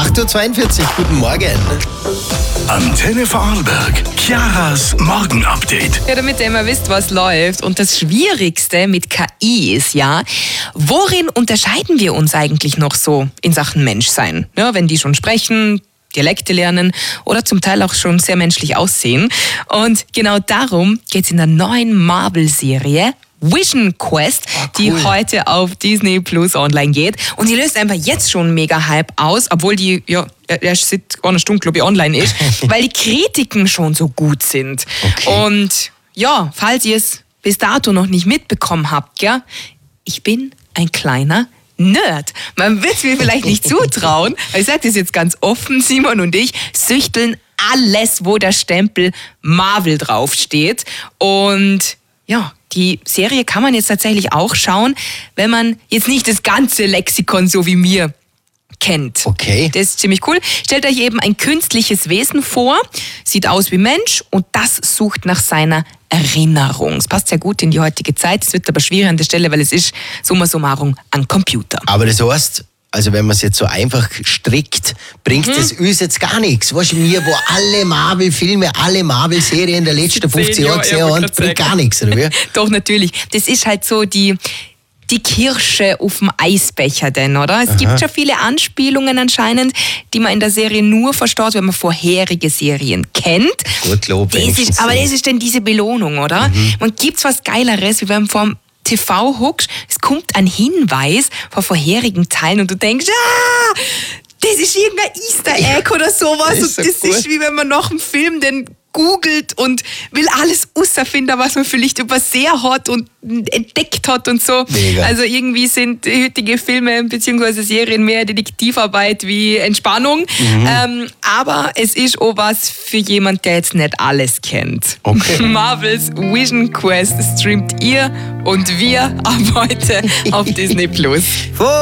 8.42 Uhr, guten Morgen. Antenne Vorarlberg, Chiaras Morgenupdate. Ja, damit ihr immer wisst, was läuft. Und das Schwierigste mit KI ist ja, worin unterscheiden wir uns eigentlich noch so in Sachen Menschsein? Ja, wenn die schon sprechen, Dialekte lernen oder zum Teil auch schon sehr menschlich aussehen. Und genau darum geht es in der neuen Marvel-Serie Vision Quest, die heute auf Disney Plus online geht. Und die löst einfach jetzt schon mega Hype aus, obwohl die erst seit einer Stunde, glaube ich, online ist, weil die Kritiken schon so gut sind. Okay. Und ja, falls ihr es bis dato noch nicht mitbekommen habt, ja, ich bin ein kleiner Nerd. Man wird es mir vielleicht nicht zutrauen, aber ich sage das jetzt ganz offen, Simon und ich süchteln alles, wo der Stempel Marvel draufsteht. Und ja, die Serie kann man jetzt tatsächlich auch schauen, wenn man jetzt nicht das ganze Lexikon so wie mir kennt. Okay. Das ist ziemlich cool. Stellt euch eben ein künstliches Wesen vor, sieht aus wie Mensch und das sucht nach seiner Erinnerung. Es passt sehr gut in die heutige Zeit, es wird aber schwierig an der Stelle, weil es ist summa summarum ein Computer. Aber das heißt, also wenn man es jetzt so einfach strickt, bringt es uns jetzt gar nichts. Weißt du, mir, wo alle Marvel-Filme, alle Marvel-Serien der letzten 15 Jahre gesehen haben, bringt gar nichts, oder wie? Doch, natürlich. Das ist halt so die Kirsche auf dem Eisbecher denn, oder? Es gibt schon viele Anspielungen anscheinend, die man in der Serie nur versteht, wenn man vorherige Serien kennt. Gut, Lob. Aber das ist dann diese Belohnung, oder? Man gibt's was Geileres, wie wenn man vorm TV huckst, es kommt ein Hinweis von vorherigen Teilen und du denkst, das ist irgendein Easter Egg oder sowas. Das ist so und das cool. ist wie wenn man nach dem Film den googelt und will alles herausfinden, was man vielleicht übersehen hat und entdeckt hat und so. Mega. Also irgendwie sind heutige Filme bzw. Serien mehr Detektivarbeit wie Entspannung. Aber es ist auch was für jemand, der jetzt nicht alles kennt. Okay. Marvels Vision Quest streamt ihr und wir ab heute auf Disney Plus.